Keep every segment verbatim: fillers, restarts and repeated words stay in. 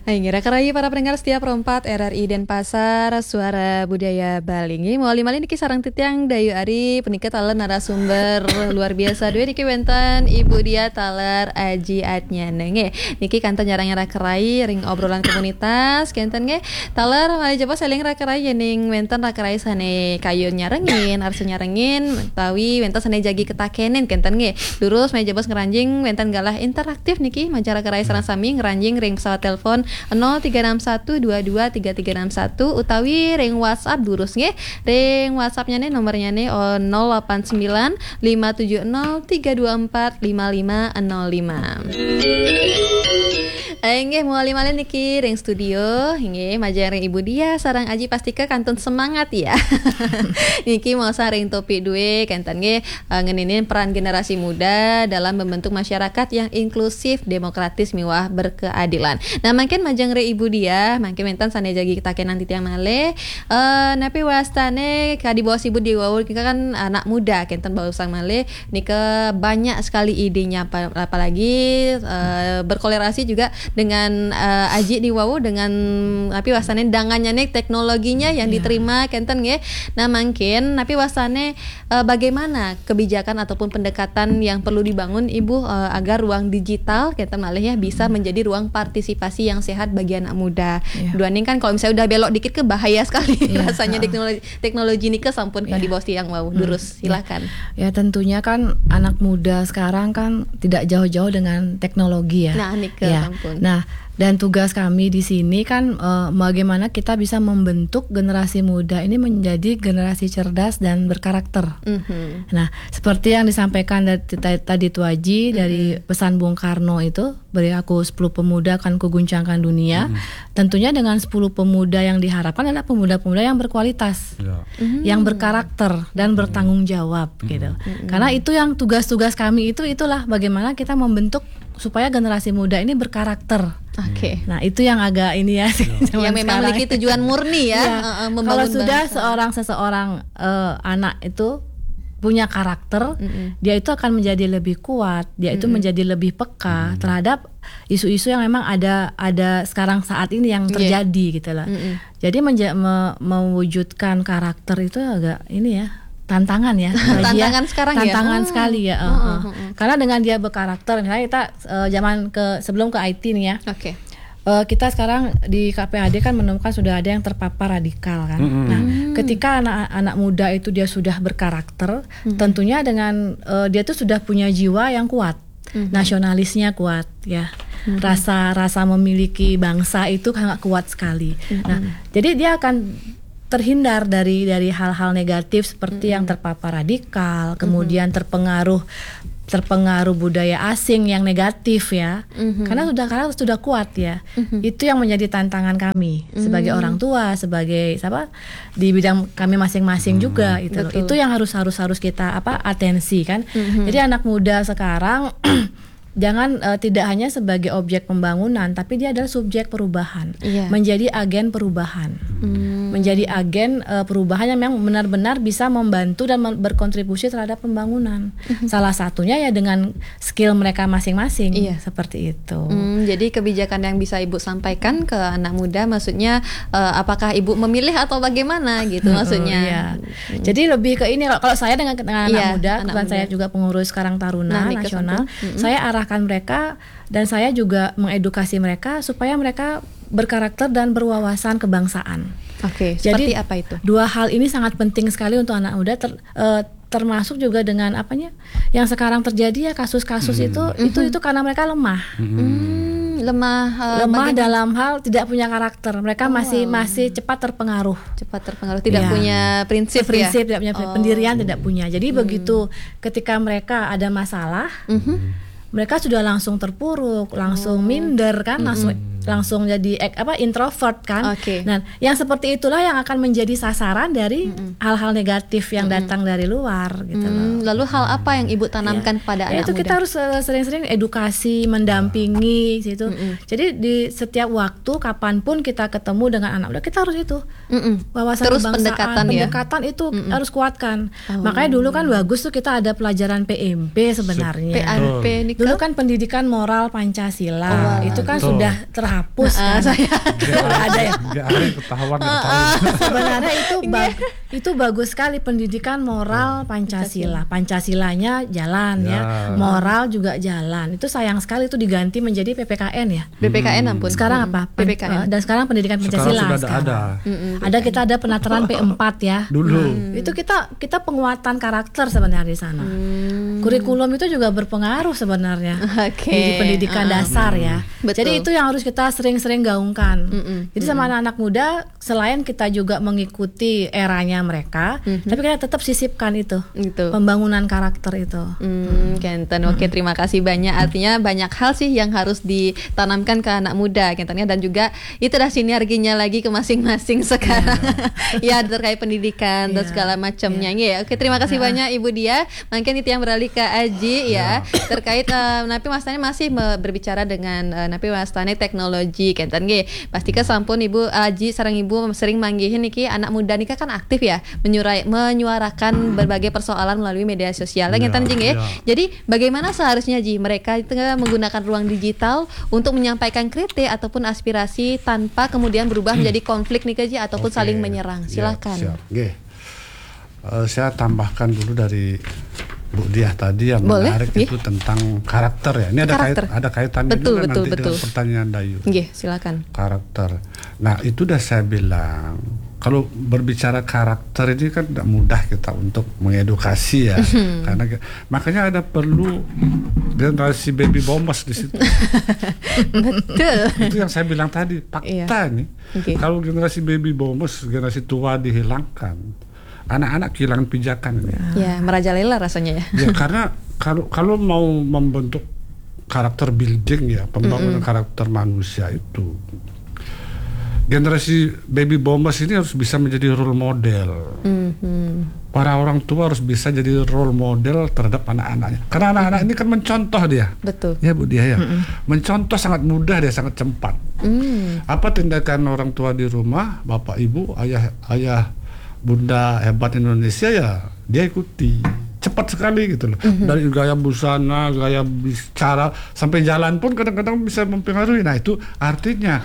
Hai ngira-kerai para pendengar setia Perempat R R I Denpasar Suara Budaya Balingi Muali malin niki sarang titiang dayu ari peniket talen narasumber luar biasa dua niki wenten Ibu Dia Taler Aji Adnyanenge niki kanten nyarang-nyarang kerai ring obrolan komunitas kenten nge Taler mali jaba seling rakerai yening wenten rakerai sane kayu nyarengin arsa nyarengin tawi wenten sane jagi ketakenin kenten nge lurus mali jaba ngeranjing wenten galah interaktif niki macara kerai sarang sami ngeranjing ring pesawat telepon nol tiga enam satu dua dua tiga tiga enam satu utawi ring WhatsApp durus nge ring WhatsAppnya nih nomornya nih oh, nol delapan sembilan lima tujuh nol tiga dua empat lima lima nol lima. Nggih muali malin niki ring studio nggih majang ring Ibu Dia sarang Aji pastika kantun semangat ya. Niki mau saring topik duwe kenten nggih uh, ngeninin peran generasi muda dalam membentuk masyarakat yang inklusif, demokratis, miwah berkeadilan. Nah makin majang ring Ibu Dia makin mentan sane jagi kitakenan titiang male uh, napi wastane kadi bawah Ibu Dia wawul kita kan anak muda kenten bawa sang male nika banyak sekali idenya apalagi uh, berkolerasi juga dengan uh, Aji di Wawu dengan tapi wasane dangannya nih teknologinya yang yeah. diterima kenten nggih. Nah mungkin tapi wasane uh, bagaimana kebijakan ataupun pendekatan yang perlu dibangun Ibu uh, agar ruang digital kenten malih ya bisa menjadi ruang partisipasi yang sehat bagi anak muda. Yeah. Dua nih kan kalau misalnya udah belok dikit ke bahaya sekali yeah. rasanya uh. teknologi teknologi ini ke sampun yeah. di bawah yang Wawu. Durus silakan. Ya. ya tentunya kan anak muda sekarang kan tidak jauh-jauh dengan teknologi ya. Nah nike ya. Ampun. Nah, dan tugas kami di sini kan uh, bagaimana kita bisa membentuk generasi muda ini menjadi generasi cerdas dan berkarakter. Mm-hmm. Nah, seperti yang disampaikan dari, tadi Tuaji mm-hmm. dari pesan Bung Karno itu, beri aku sepuluh pemuda akan kuguncangkan dunia. Mm-hmm. Tentunya dengan sepuluh pemuda yang diharapkan adalah pemuda-pemuda yang berkualitas, yeah. mm-hmm. yang berkarakter dan mm-hmm. bertanggung jawab mm-hmm. gitu. Mm-hmm. Karena itu yang tugas-tugas kami itu itulah bagaimana kita membentuk supaya generasi muda ini berkarakter. Oke. Okay. Nah itu yang agak ini ya. Yang memang memiliki tujuan murni ya. ya uh, kalau sudah bangsa. seorang seseorang uh, anak itu punya karakter, mm-hmm. dia itu akan menjadi lebih kuat. Dia mm-hmm. itu menjadi lebih peka mm-hmm. terhadap isu-isu yang memang ada ada sekarang saat ini yang terjadi yeah. gitu lah. Mm-hmm. Jadi menja- me- mewujudkan karakter itu agak ini ya. tantangan ya tantangan dia, sekarang tantangan ya sekali ya uh, uh, uh, uh. Karena dengan dia berkarakter misalnya kita uh, zaman ke sebelum ke I T nih ya oke okay. uh, kita sekarang di K P H D kan menemukan sudah ada yang terpapar radikal kan mm-hmm. Nah ketika anak-anak muda itu dia sudah berkarakter mm-hmm. tentunya dengan uh, dia tuh sudah punya jiwa yang kuat mm-hmm. nasionalisnya kuat ya mm-hmm. rasa rasa memiliki bangsa itu sangat kuat sekali mm-hmm. Nah jadi dia akan terhindar dari dari hal-hal negatif seperti mm-hmm. yang terpapar radikal, kemudian mm-hmm. terpengaruh terpengaruh budaya asing yang negatif ya, mm-hmm. karena sudah karena sudah kuat ya, mm-hmm. itu yang menjadi tantangan kami mm-hmm. sebagai orang tua, sebagai apa di bidang kami masing-masing mm-hmm. juga itu loh. Itu yang harus harus harus kita apa atensi kan, mm-hmm. jadi anak muda sekarang jangan uh, tidak hanya sebagai objek pembangunan, tapi dia adalah subjek perubahan, yeah. menjadi agen perubahan, mm. menjadi agen uh, perubahan yang memang benar-benar bisa membantu dan mem- berkontribusi terhadap pembangunan. Mm-hmm. Salah satunya ya dengan skill mereka masing-masing, yeah. seperti itu. Mm, jadi kebijakan yang bisa Ibu sampaikan ke anak muda, maksudnya uh, apakah Ibu memilih atau bagaimana gitu maksudnya? Oh, yeah. mm. Jadi lebih ke ini kalau saya dengan, dengan anak yeah, muda, anak kebetulan muda. saya juga pengurus Karang Taruna nah, nasional, mm-hmm. saya arah mereka dan saya juga mengedukasi mereka supaya mereka berkarakter dan berwawasan kebangsaan. Oke, seperti apa itu? Dua hal ini sangat penting sekali untuk anak muda ter, uh, termasuk juga dengan apanya yang sekarang terjadi ya kasus-kasus hmm. itu mm-hmm. itu itu karena mereka lemah. Hmm, lemah uh, lemah bagaimana? Dalam hal tidak punya karakter. Mereka oh, masih masih cepat terpengaruh. Cepat terpengaruh, tidak ya. punya prinsip, prinsip ya. Tidak punya oh. pendirian, tidak punya. Jadi hmm. begitu ketika mereka ada masalah, mm-hmm. mereka sudah langsung terpuruk, langsung oh. minder kan, mm-hmm. langsung langsung jadi eh, apa introvert kan. Okay. Nah, yang seperti itulah yang akan menjadi sasaran dari mm-hmm. hal-hal negatif yang mm-hmm. datang dari luar gitu mm, loh. Lalu hal apa yang Ibu tanamkan ya. kepada ya, anak itu muda? Kita harus uh, sering-sering edukasi, mendampingi gitu. Mm-hmm. Jadi di setiap waktu kapanpun kita ketemu dengan anak muda, kita harus itu. Mm-hmm. Wawasan terus kebangsaan, pendekatan, pendekatan ya? itu mm-hmm. harus kuatkan. Oh. Makanya dulu kan bagus tuh kita ada pelajaran P M P sebenarnya. P M P dulu kan pendidikan moral Pancasila. Oh, itu kan betul. Sudah terhapus hapus Ah, kan. saya Ada ya. Nggak ada yang ketahuan nggak tahu. Sebenarnya itu ba- itu bagus sekali pendidikan moral Pancasila. Pancasilanya jalan ya. Ya. Moral juga jalan. Itu sayang sekali itu diganti menjadi P P K N ya. B P K N ampun. Sekarang Mm, apa? B P K N. Eh, Dan sekarang pendidikan Sekarang Pancasila. sudah ada, sekarang. ada. Ada kita ada penataran P empat ya. Dulu. Itu kita kita penguatan karakter sebenarnya di sana. Kurikulum itu juga berpengaruh sebenarnya Oke. di pendidikan Ah, dasar ya. Betul. Jadi itu yang harus kita sering-sering gaungkan. Mm-mm. Jadi sama anak-anak muda selain kita juga mengikuti eranya mereka, tapi kita tetap sisipkan itu Gitu. pembangunan karakter itu. Hmm, Kenten, oke terima kasih banyak. Artinya banyak hal sih yang harus ditanamkan ke anak muda, Kentennya, dan juga itu dah sinerginya lagi ke masing-masing sekarang. Ya terkait pendidikan dan Iya. segala macamnya. Ya, oke terima kasih banyak Ibu Dia. Mungkin itu yang beralih ke Aji ya terkait uh, Napi Mas Tani masih me- berbicara dengan uh, Napi Mas Tani teknologi Kenten ge. Pastikan sampun Ibu Aji sareng Ibu sering manggihin niki anak muda nika kan aktif ya menyurai, menyuarakan berbagai persoalan melalui media sosial. Iya, Kenten jeng ya. iya. Jadi bagaimana seharusnya Ji mereka itu menggunakan ruang digital untuk menyampaikan kritik ataupun aspirasi tanpa kemudian berubah menjadi konflik nih Ji ataupun Oke. saling menyerang. Ya, Silakan. siap. Oke. Eh, saya tambahkan dulu dari Bu Diah tadi yang Boleh, menarik iya. itu tentang karakter ya. Ini ada kait, Karakter. ada kaitannya Betul, juga betul, nanti betul. dengan pertanyaan Dayu. Nggih, silakan. Karakter. Nah, itu udah saya bilang. Kalau berbicara karakter ini kan tidak mudah kita untuk mengedukasi ya, karena makanya ada perlu generasi baby boomers di situ. Betul. Itu yang saya bilang tadi, fakta Iya. nih. Oke. Kalau generasi baby boomers, generasi tua dihilangkan, anak-anak kehilangan pijakan ini. Ya, merajalela rasanya ya. Ya karena kalau kalau mau membentuk karakter building ya, pembangunan karakter manusia itu, generasi baby boomers ini harus bisa menjadi role model. Mhm. Para orang tua harus bisa jadi role model terhadap anak-anaknya. Karena anak-anak ini kan mencontoh dia. Betul. Ya Bu Dia ya. Mencontoh sangat mudah, dia sangat cepat. Hmm. Apa tindakan orang tua di rumah, bapak ibu, ayah ayah bunda hebat Indonesia ya dia ikuti. Cepat sekali gitu loh. Dari gaya busana, gaya bicara sampai jalan pun kadang-kadang bisa mempengaruhi. Nah, itu artinya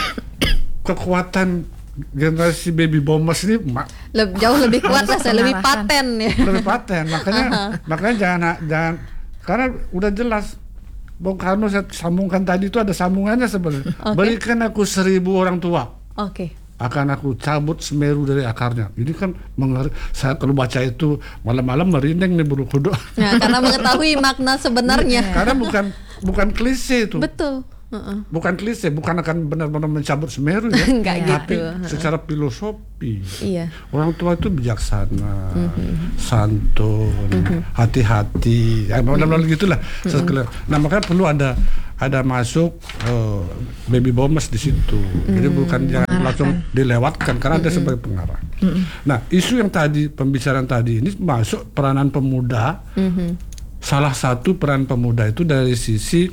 kekuatan generasi baby boomers ini ma- Leb- jauh lebih kuat lah, saya lebih Pengarahan. paten ya. lebih paten. Makanya makanya jangan jangan karena udah jelas Bung Karno saya sambungkan tadi itu ada sambungannya sebenarnya. Oke. Berikan aku seribu orang tua, Oke. akan aku cabut Semeru dari akarnya. Ini kan mengeri, saya kalau baca itu malam-malam merinding nih bulu kuduk. Nah, karena mengetahui makna sebenarnya. Karena bukan bukan klise itu. Betul. Heeh. Bukan klise, bukan akan benar-benar mencabut Semeru ya. Enggak Tapi gitu. secara filosofi. Iya. Orang tua itu bijaksana, santun, hati-hati, ya benar-benar gitulah. Sekali- Nah makanya perlu ada ada masuk eh, baby boomers di situ. Jadi bukan jangan langsung dilewatkan karena ada sebagai pengarah. Nah isu yang tadi pembicaraan tadi ini masuk peranan pemuda. Salah satu peran pemuda itu dari sisi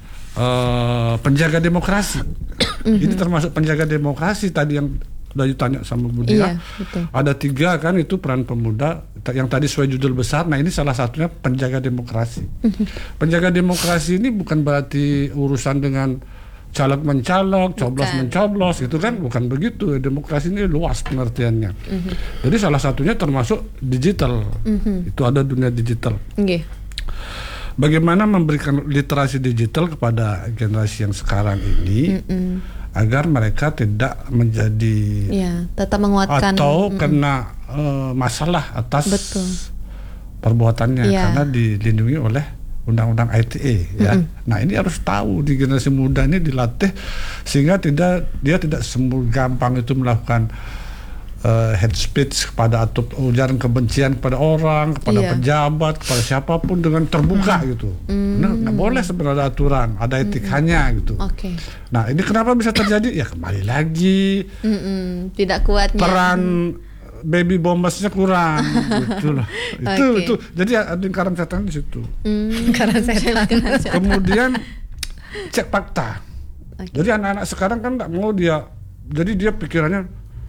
eh, penjaga demokrasi. Ini termasuk penjaga demokrasi tadi yang udah ditanya sama Bu Dia. Iya, betul. Ada tiga kan itu peran pemuda yang tadi sesuai judul besar. Nah ini salah satunya penjaga demokrasi. Penjaga demokrasi ini bukan berarti urusan dengan caleg mencalek, coblos Bukan. mencoblos, itu kan bukan begitu. Demokrasi ini luas pengertiannya. Jadi salah satunya termasuk digital. Itu ada dunia digital. Nggih. Bagaimana memberikan literasi digital kepada generasi yang sekarang ini agar mereka tidak menjadi Iya, tetap menguatkan. atau Mm-mm. kena eh, masalah atas Betul. perbuatannya Iya. karena dilindungi oleh undang-undang I T E ya. Nah ini harus tahu di generasi muda ini dilatih sehingga tidak dia tidak semua gampang itu melakukan uh, head speech kepada atau ujaran kebencian kepada orang, kepada Iya. pejabat, kepada siapapun dengan terbuka gitu. Nah, nggak boleh sebenarnya aturan, ada etikanya gitu. Oke. Nah ini kenapa bisa terjadi? Ya kembali lagi Mm-mm. Tidak kuatnya. peran baby bombersnya kurang, gitu lah. Itu Oke. itu. Jadi ada lingkaran setan di situ. Mm. Karena setan. Kemudian cek fakta. Oke. Jadi anak-anak sekarang kan nggak mau dia, jadi dia pikirannya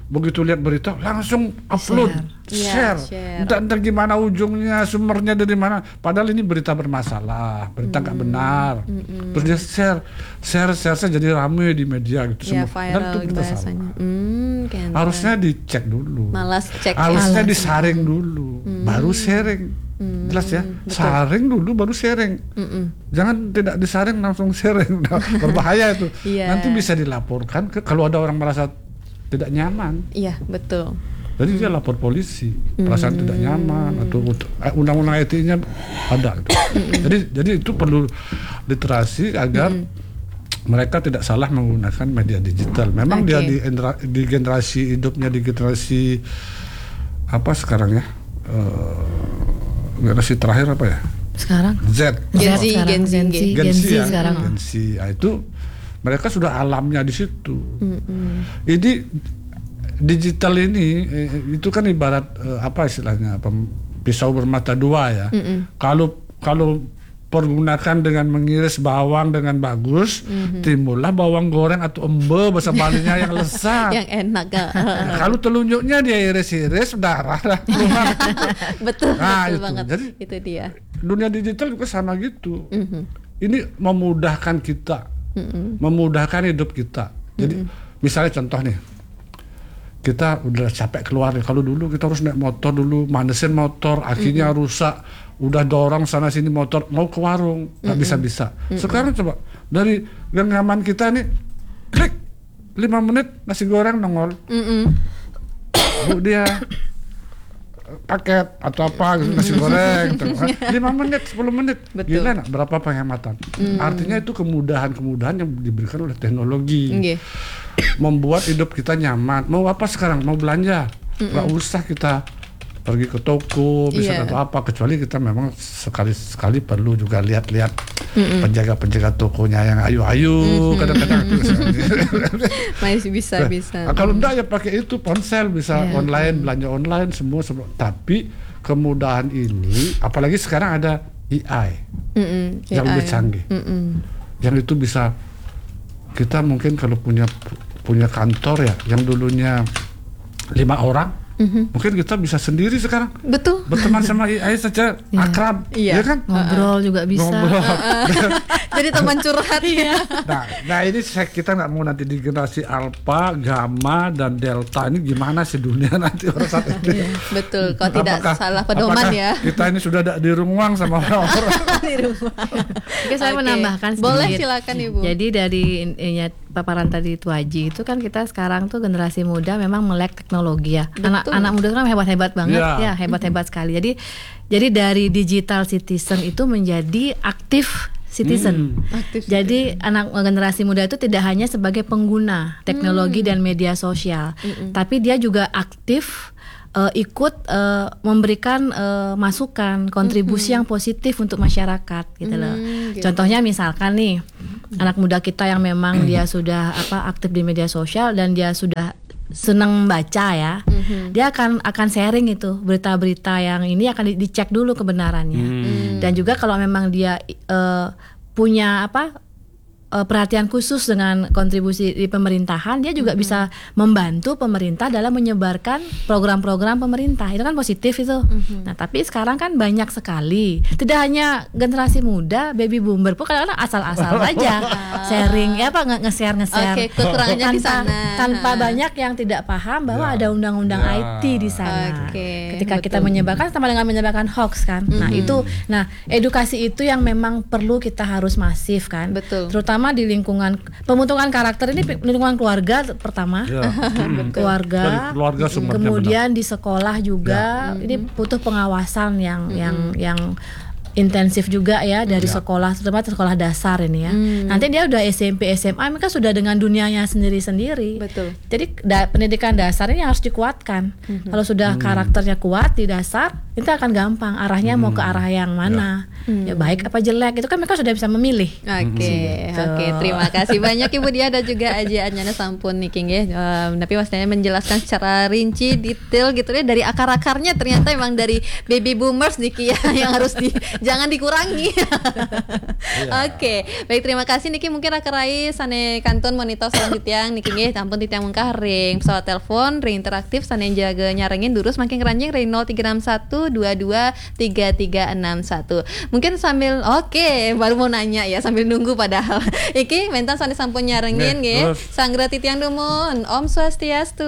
begitu lihat berita langsung upload, Share. share, Ya, share. entah, entah gimana ujungnya, sumbernya dari mana. Padahal ini berita bermasalah, berita nggak Hmm. benar. Mm-mm. Terus dia share, share, share, share jadi ramai di media gitu Ya, semua. Dan itu viral berita salah. bahasanya. Hmm, keren. Harusnya dicek dulu. Malas cek ya. Harusnya Malas. disaring dulu, baru sharing. Jelas ya, saring dulu baru sharing. Mm-mm. Jangan tidak disaring langsung sharing. Nah, berbahaya itu. Iya. Nanti bisa dilaporkan ke, kalau ada orang merasa tidak nyaman. Iya, betul. Jadi dia lapor polisi, perasaan tidak nyaman atau eh, undang-undang etiknya ada. Gitu. jadi jadi itu perlu literasi agar mereka tidak salah menggunakan media digital. Memang Oke. dia di, enra- di generasi hidupnya di generasi apa sekarang ya? Eh, generasi terakhir apa ya? Sekarang Z. Gen Z, sekarang, Gen Z, Gen Z, Gen Gen Z ya, sekarang. Gen Z. Nah, itu mereka sudah alamnya di situ. Mm-mm. Jadi digital ini eh, itu kan ibarat eh, apa istilahnya apa, pisau bermata dua ya. Mm-mm. Kalau kalau pergunakan dengan mengiris bawang dengan bagus, timbullah bawang goreng atau embe bahasa Balinya yang lesat. Yang enak gak? Nah, kalau telunjuknya dia iris-iris darah lah keluar. betul, Nah, betul itu. banget. Jadi- itu dia. Dunia digital juga sama gitu. Mhm. Ini memudahkan kita, Mm-mm. memudahkan hidup kita. Jadi misalnya contoh nih, kita udah capek keluar nih. Kalau dulu kita harus naik motor dulu, manesin motor, akinya rusak, udah dorong sana sini motor, mau ke warung nggak bisa-bisa. Sekarang coba dari genggaman kita nih, klik lima menit nasi goreng nongol, Mm-mm. bu dia paket atau apa gitu, nasi goreng gitu. lima menit sepuluh menit. Betul. Gila nak, berapa penghematan. Artinya itu kemudahan-kemudahan yang diberikan oleh teknologi Nggih. membuat hidup kita nyaman. Mau apa sekarang? Mau belanja, nggak usah kita pergi ke toko Iya. bisa atau apa, kecuali kita memang sekali-sekali perlu juga lihat-lihat penjaga-penjaga tokonya yang ayu-ayu kadang-kadang. Masih bisa, Nah, bisa. nah, kalau enggak ya pakai itu ponsel, bisa Iya. online, belanja online semua, semua. Tapi kemudahan ini apalagi sekarang ada A I Mm-mm. yang A I. lebih canggih. Mm-mm. Yang itu bisa kita mungkin kalau punya punya kantor ya yang dulunya lima orang, mungkin kita bisa sendiri sekarang Betul. berteman sama A I saja akrab, Iya. ya kan? Ngobrol juga bisa. Ngobrol. Jadi teman curhat ya. Nah, nah ini saya, kita nggak mau nanti di generasi alpha, gamma dan delta ini gimana sih dunia nanti pada saat itu? Betul. Kalau tidak Apakah- salah pedoman apakah ya. kita ini sudah ada di ruang sama orang-orang? Di rumah. Oke, saya Oke. menambahkan sedikit. Boleh, silakan, Ibu. Jadi dari ininya paparan tadi itu Aji itu kan kita sekarang tuh generasi muda memang melek teknologi ya. Betul. Anak-anak muda kan hebat-hebat banget Ya. ya, hebat-hebat sekali. Jadi jadi dari digital citizen itu menjadi aktif citizen. Hmm. Aktif Jadi anak generasi muda itu tidak hanya sebagai pengguna teknologi dan media sosial, tapi dia juga aktif eh, ikut eh, memberikan eh, masukan, kontribusi yang positif untuk masyarakat gitu loh. Hmm, gitu. Contohnya misalkan nih anak muda kita yang memang dia sudah apa aktif di media sosial dan dia sudah senang baca ya, dia akan akan sharing itu berita-berita yang ini akan di- dicek dulu kebenarannya. Dan juga kalau memang dia eh, punya apa eh, perhatian khusus dengan kontribusi di pemerintahan, dia juga bisa membantu pemerintah dalam menyebarkan program-program pemerintah. Itu kan positif itu. Nah, tapi sekarang kan banyak sekali. Tidak hanya generasi muda, baby boomer pun kadang-kadang asal-asal aja sharing ya apa nge- nge-share nge-share. Oke, kekurangannya di Tanpa- sana. Tanpa banyak yang tidak paham bahwa Ya. ada undang-undang Ya. I T di sana. Oke, Ketika kita betul. menyebarkan sama dengan menyebarkan hoax kan. Nah, itu nah edukasi itu yang memang perlu kita harus masif kan. Betul. Terutama di lingkungan pembentukan karakter ini pi- lingkungan keluarga pertama. Ya. Hmm. Keluarga, Dari keluarga sumbernya kemudian di sekolah juga ini butuh pengawasan yang yang yang intensif juga ya dari sekolah, terutama sekolah dasar ini ya. Nanti dia udah S M P, S M A, mereka sudah dengan dunianya sendiri-sendiri. Betul. Jadi da- pendidikan dasar ini harus dikuatkan. Kalau sudah karakternya kuat di dasar, itu akan gampang arahnya hmm. mau ke arah yang mana, ya. ya baik apa jelek itu kan mereka sudah bisa memilih. Oke, hmm. oke, terima kasih banyak Ibu Dia dan juga Aji Anjana sampun nih ya. Um, tapi pastinya menjelaskan secara rinci, detail gitu ya dari akar-akarnya ternyata emang dari baby boomers Niki ya yang harus di jangan dikurangi. yeah. Oke, baik terima kasih Niki mungkin akarai sane kantun monitor selanjutnya Niki nggih tampun titiang mungkah ring pesawat telepon ring interaktif sane jaga nyarengin durus makin keranjing ring nol tiga enam satu dua dua tiga tiga enam satu. Mungkin sambil oke okay, baru mau nanya ya sambil nunggu padahal. Iki mentan sane sampun nyarengin nggih. Sanggra titiang dumun. Om Swastiastu.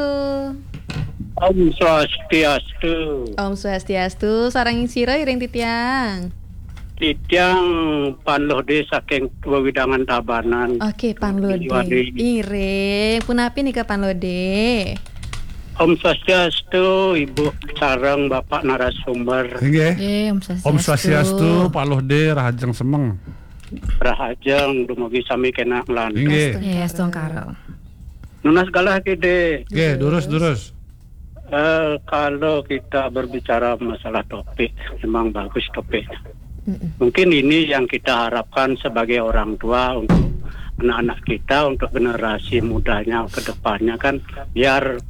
Om Swastiastu. Om Swastiastu. Sarang sira iring titiang. Titiang Panlode saking Wewidangan Tabanan. Oke, okay, Panlode. Iring. Punapi nih ke Panlode? Om Swastiastu, Ibu sareng Bapak narasumber. Nggih. Om Swastiastu. Om Swastiastu, Panlode Rahajeng Semeng. Rahajeng dumugi sami kena lan. Nggih. Yes, dong karo. Nunas galah kide. Nggih, durus-durus. Uh, kalau kita berbicara masalah topik, memang bagus topiknya. Mm-mm. Mungkin ini yang kita harapkan sebagai orang tua untuk anak-anak kita, untuk generasi mudanya ke depannya kan, biar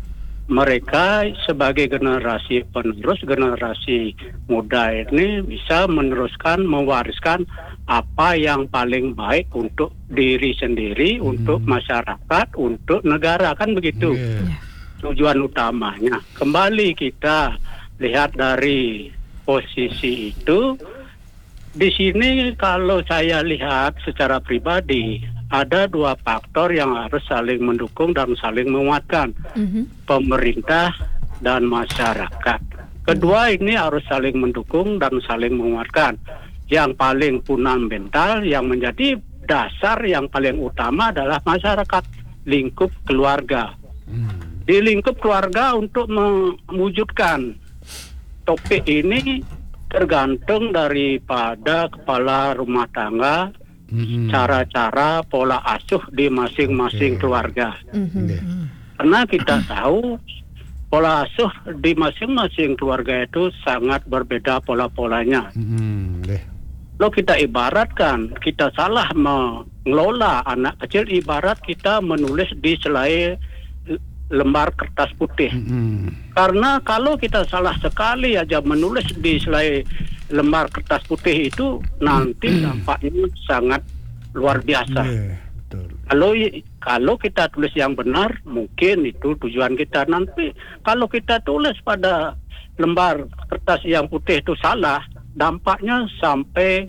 mereka sebagai generasi penerus, generasi muda ini bisa meneruskan, mewariskan apa yang paling baik untuk diri sendiri, hmm. untuk masyarakat, untuk negara, kan begitu. Yeah. Tujuan utamanya. Kembali kita lihat dari posisi itu, di sini kalau saya lihat secara pribadi, ada dua faktor yang harus saling mendukung dan saling menguatkan, mm-hmm. pemerintah dan masyarakat. Kedua ini harus saling mendukung dan saling menguatkan. Yang paling fundamental, yang menjadi dasar yang paling utama adalah masyarakat, lingkup keluarga. Mm. Di lingkup keluarga untuk mewujudkan topik ini tergantung daripada kepala rumah tangga, mm-hmm. cara-cara pola asuh di masing-masing okay. keluarga. Mm-hmm. Karena kita tahu pola asuh di masing-masing keluarga itu sangat berbeda pola-polanya. Mm-hmm. Kalau kita ibaratkan, kita salah mengelola anak kecil, ibarat kita menulis di selai lembar kertas putih. Mm-hmm. Karena kalau kita salah sekali aja menulis di selai lembar kertas putih itu, nanti dampaknya sangat luar biasa. Yeah, betul. Kalau kalau kita tulis yang benar, mungkin itu tujuan kita. Nanti kalau kita tulis pada lembar kertas yang putih itu salah, dampaknya sampai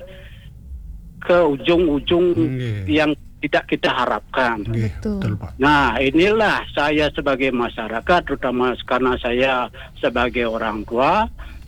ke ujung-ujung yeah. yang tidak kita harapkan. Betul. Nah, inilah saya sebagai masyarakat, terutama karena saya sebagai orang tua.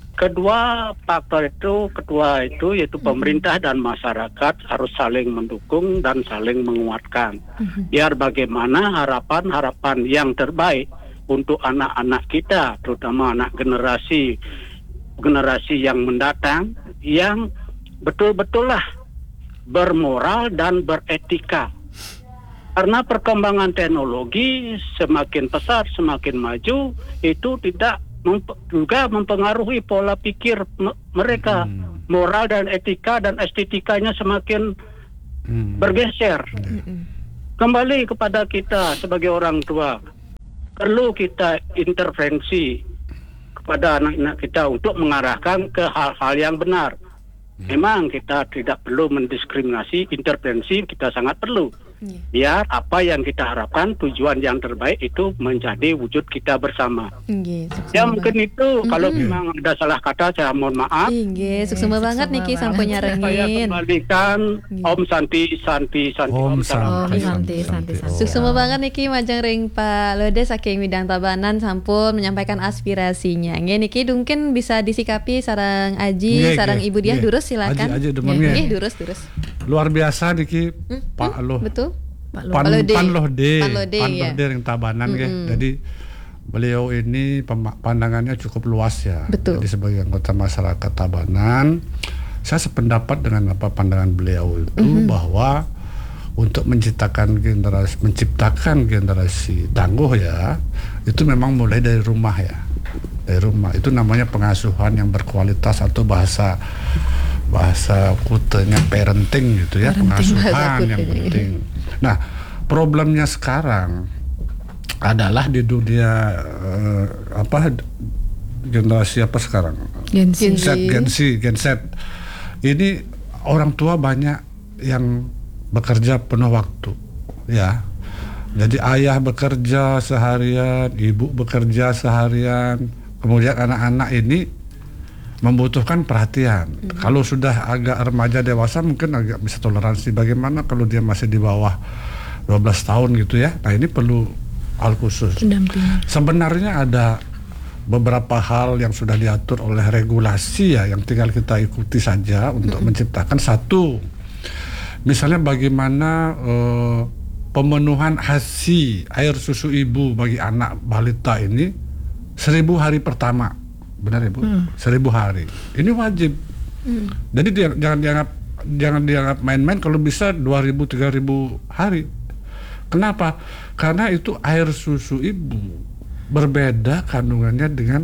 Kedua faktor itu, kedua itu yaitu mm-hmm. pemerintah dan masyarakat harus saling mendukung dan saling menguatkan. Mm-hmm. Biar bagaimana harapan-harapan yang terbaik untuk anak-anak kita, terutama anak generasi generasi yang mendatang, yang betul-betul lah bermoral dan beretika. Karena perkembangan teknologi semakin pesat, semakin maju, itu tidak memp- juga mempengaruhi pola pikir m- mereka. Hmm. Moral dan etika dan estetikanya semakin hmm. bergeser. Hmm. Kembali kepada kita sebagai orang tua, perlu kita intervensi kepada anak-anak kita untuk mengarahkan ke hal-hal yang benar. Memang kita tidak perlu mendiskriminasi, intervensi kita sangat perlu. Biar apa yang kita harapkan, tujuan yang terbaik itu menjadi wujud kita bersama. Nggih, ya mungkin itu mm-hmm. kalau memang ada salah kata saya mohon maaf. Nggih, suksema banget niki sampun nyarengin. Saya kembalikan Om Santi Santi Santi Om Santi Santi Santi. Suksema banget niki majeng ring Pak Lode saking Widang Tabanan sampun menyampaikan aspirasinya. Nggih niki mungkin bisa disikapi sareng Aji, nge, sareng nge, Ibu Diah durus silakan. Aji, Aji nggih durus durus. Luar biasa niki hmm? Pak Loh. Betul. Pan, Panlode, Panlode, Panlode, Panlode ya. yang Tabanan, mm-hmm. Jadi beliau ini pandangannya cukup luas ya. Betul. Jadi sebagai anggota masyarakat Tabanan, saya sependapat dengan apa pandangan beliau itu mm-hmm. bahwa untuk menciptakan generasi, menciptakan generasi tangguh ya, itu memang mulai dari rumah ya. dari rumah. Itu namanya pengasuhan yang berkualitas atau bahasa bahasa kutenya parenting gitu ya, Parenting. pengasuhan yang penting. Nah, problemnya sekarang adalah di dunia uh, apa generasi apa sekarang? Gen Z. Z, Gen Z, Gen Z. Ini orang tua banyak yang bekerja penuh waktu, ya. Jadi ayah bekerja seharian, ibu bekerja seharian, kemudian anak-anak ini membutuhkan perhatian. Mm-hmm. Kalau sudah agak remaja dewasa mungkin agak bisa toleransi. Bagaimana kalau dia masih di bawah dua belas tahun gitu ya? Nah ini perlu hal khusus. Pendampingan. Sebenarnya ada beberapa hal yang sudah diatur oleh regulasi ya, yang tinggal kita ikuti saja untuk mm-hmm. menciptakan satu. Misalnya bagaimana uh, pemenuhan ASI air susu ibu bagi anak balita ini seribu hari pertama, benar ibu? Hmm. Seribu hari, ini wajib. Hmm. Jadi dia, jangan dianggap jangan dianggap main-main, kalau bisa dua ribu tiga ribu hari. Kenapa? Karena itu air susu ibu berbeda kandungannya dengan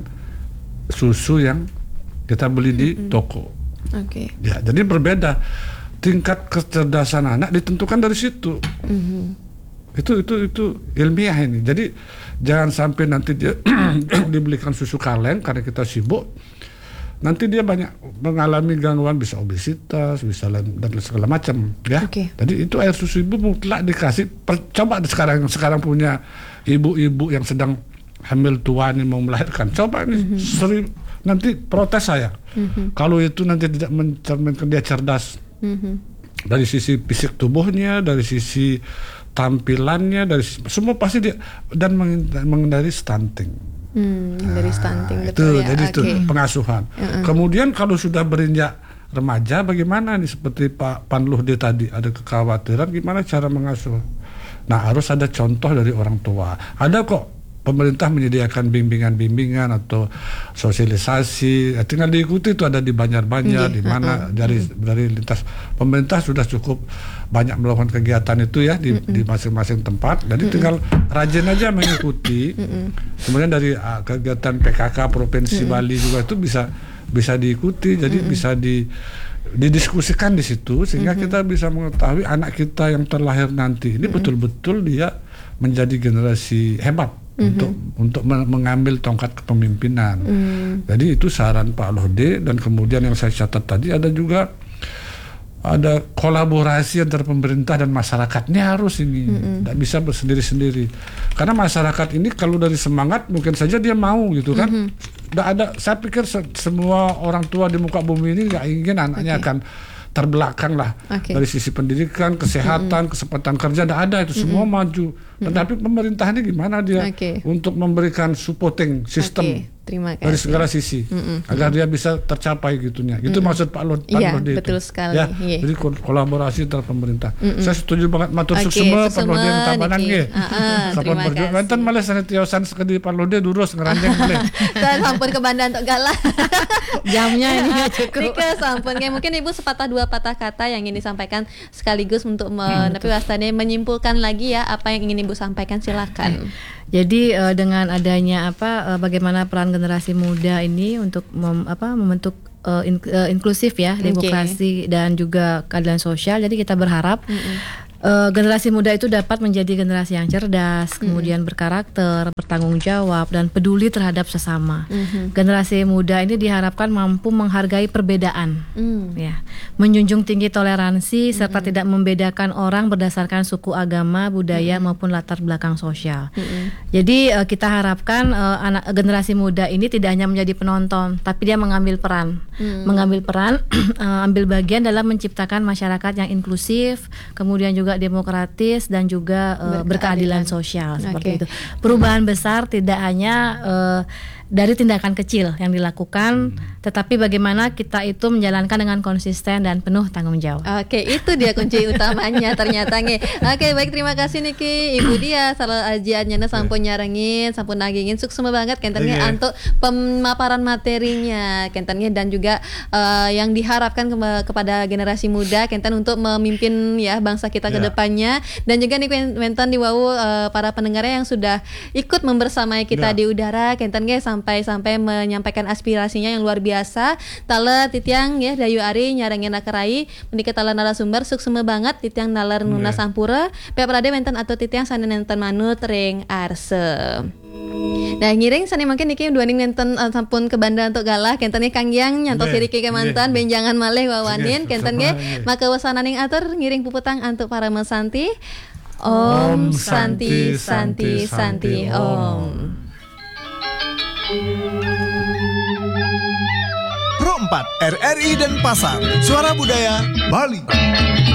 susu yang kita beli di hmm. toko. Oke. Okay. Ya, jadi berbeda. Tingkat kecerdasan anak ditentukan dari situ. Mm-hmm. Itu itu itu ilmiah ini. Jadi jangan sampai nanti dia dibelikan susu kaleng karena kita sibuk. Nanti dia banyak mengalami gangguan, bisa obesitas, bisa dan segala macam, ya. Okay. Jadi itu air susu ibu mutlak dikasih. Per, coba sekarang sekarang punya ibu-ibu yang sedang hamil tua nih mau melahirkan. Coba nih mm-hmm. seri, nanti protes saya. Mm-hmm. Kalau itu nanti tidak mencerminkan dia cerdas. Mm-hmm. Dari sisi fisik tubuhnya, dari sisi tampilannya, dari sisi, semua pasti dia, dan menghindari stunting. Hmm, dari stunting nah, betul itu, ya. Jadi okay. itu pengasuhan. Uh-uh. Kemudian kalau sudah berinjak remaja, bagaimana nih, seperti Pak Panluhde tadi ada kekhawatiran gimana cara mengasuh. Nah harus ada contoh dari orang tua. Ada kok pemerintah menyediakan bimbingan-bimbingan atau sosialisasi, ya, tinggal diikuti, itu ada di Banjar-Banjar, yeah, di mana uh-uh. dari dari lintas pemerintah sudah cukup banyak melakukan kegiatan itu ya di, uh-uh. di masing-masing tempat. Jadi uh-uh. tinggal rajin aja mengikuti. Uh-uh. Kemudian dari uh, kegiatan P K K Provinsi uh-uh. Bali juga itu bisa bisa diikuti. Jadi uh-uh. bisa di didiskusikan di situ sehingga uh-uh. kita bisa mengetahui anak kita yang terlahir nanti ini uh-uh. betul-betul dia menjadi generasi hebat. Mm-hmm. untuk untuk mengambil tongkat kepemimpinan. Mm. Jadi itu saran Pak Lode. Dan kemudian yang saya catat tadi ada juga ada kolaborasi antara pemerintah dan masyarakat. Ini harus ini, tidak mm-hmm. bisa bersendiri-sendiri. Karena masyarakat ini kalau dari semangat mungkin saja dia mau gitu kan. Mm-hmm. Ada, saya pikir se- semua orang tua di muka bumi ini nggak ingin anaknya okay. akan terbelakang lah okay. dari sisi pendidikan, kesehatan, mm-hmm. kesempatan kerja, tidak ada itu, mm-hmm. semua maju. Tetapi mm-hmm. pemerintah ini gimana dia okay. untuk memberikan supporting sistem okay. Terima kasih. Dari segala sisi mm-hmm. agar dia bisa tercapai gitunya. Itu mm-hmm. maksud Pak Lode. Iya, betul sekali. Ya, yeah. Jadi kolaborasi antara pemerintah. Mm-hmm. Saya setuju banget matur okay, semua Pak Lode yang tabanan nggih. Heeh, terima kasih. Wonten malih sanetiosan sekedi Pak Lode durus ngeranjeng boleh. Dan sampun ke Banda untuk galah. Jamnya ini cukup. Nika sampun nggih, mungkin Ibu sepatah dua patah kata yang ingin disampaikan sekaligus untuk menepi wastane menyimpulkan lagi ya apa yang ingin Ibu sampaikan, silakan. Jadi uh, dengan adanya apa uh, bagaimana peran generasi muda ini untuk mem, apa membentuk uh, in, uh, inklusif ya, demokrasi okay. dan juga keadilan sosial. Jadi kita berharap mm-hmm. Uh, generasi muda itu dapat menjadi generasi yang cerdas, mm-hmm. kemudian berkarakter, bertanggung jawab, dan peduli terhadap sesama. Mm-hmm. Generasi muda ini diharapkan mampu menghargai perbedaan, mm. ya, menjunjung tinggi toleransi, mm-hmm. serta tidak membedakan orang berdasarkan suku, agama, budaya, mm-hmm. maupun latar belakang sosial. Mm-hmm. Jadi uh, kita harapkan uh, anak generasi muda ini tidak hanya menjadi penonton, tapi dia mengambil peran, mm. mengambil peran, uh, ambil bagian dalam menciptakan masyarakat yang inklusif, kemudian juga demokratis dan juga uh, berkeadilan sosial seperti okay. itu. Perubahan besar tidak hanya uh, dari tindakan kecil yang dilakukan, hmm. tetapi bagaimana kita itu menjalankan dengan konsisten dan penuh tanggung jawab. Oke, itu dia kunci utamanya ternyata nge. Oke, baik, terima kasih Niki, Ibu Dia, salah ajiannya sampun nyarengin, sampun nagingin, sukses banget kentennya okay. untuk pemaparan materinya kentennya dan juga uh, yang diharapkan ke- kepada generasi muda kenten untuk memimpin ya bangsa kita yeah. ke depannya, dan juga nih Kenten diwawu uh, para pendengarnya yang sudah ikut membersamai kita yeah. di udara kentennya sampai-sampai menyampaikan aspirasinya yang luar biasa. Tala titiang ya Dayu Ari nyarengena kerai menika tala narasumber sukseme banget titiang nalar nuna sampura pe prade menten atau titiang sanenenten manut ring arse. Nah ngiring sani mungkin niki duaning nenten uh, sampun ke Banda untuk galah kenten nih Kang Yang nyantos yeah, siriki kemantan yeah, benjangan malih wawanin yeah, kenten sama, ge yeah. maka wasananing atur ngiring puputang untuk para mesanti. Om Santi Santi Santi Om. Pro empat R R I Denpasar, Suara Budaya Bali.